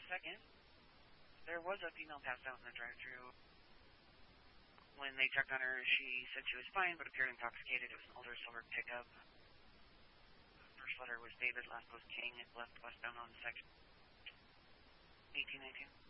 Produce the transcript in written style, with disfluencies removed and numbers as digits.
2nd, there was a female passed out in the drive-thru. When they checked on her, she said she was fine, but appeared intoxicated. It was an older silver pickup. First letter was David, last was King, left westbound on section 1819.